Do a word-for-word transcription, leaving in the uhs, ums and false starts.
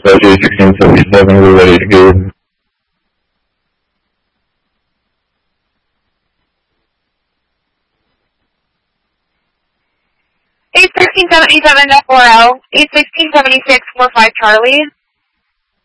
So J sixteen seventy-seven, we're ready to go. eight sixteen seventy-seven four L, eight sixteen seventy-six four five Charlie.